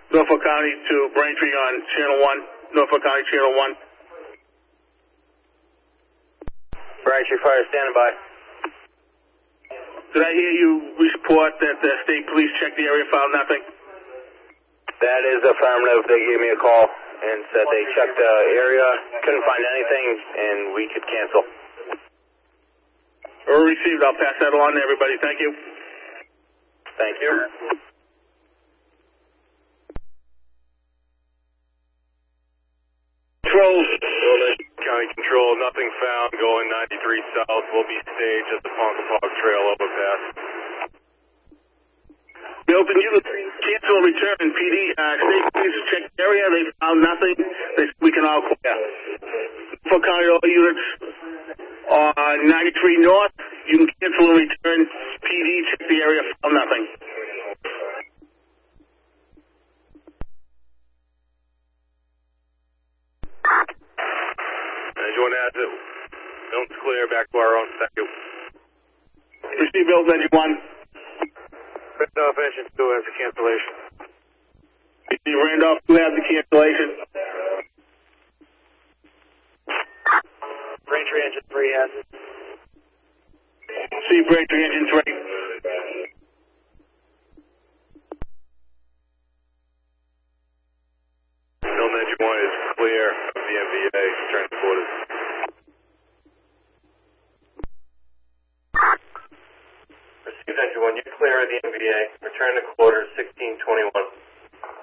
Norfolk County to Braintree on Channel 1, Norfolk County Channel 1. Braintree Fire, standing by. Did I hear you report that the state police checked the area, found nothing? That is affirmative. They gave me a call and said they checked the area, couldn't find anything, and we could cancel. Or received. I'll pass that along to everybody. Thank you. Thank you. Control. County Control, nothing found. Going 93 south. Will be staged at the Ponkapog Trail overpass. Milton, you cancel and return. PD, state police checked the area. They found nothing. We can all clear. Norfolk County, all units on 93 north. You can cancel and return. PD checked the area. Found nothing. Anyone has it? Milton's clear. Back to our own. Thank you. Receive Milton, engine 1. Randolph, engine 2 has a cancellation. Receive Randolph, you have the cancellation. Braintree engine 3 has it. See Braintree engine 3. Milton, engine 1 is clear of the MVA. Transported. Received engine 1, you're clear of the MVA. Return to quarters 1621.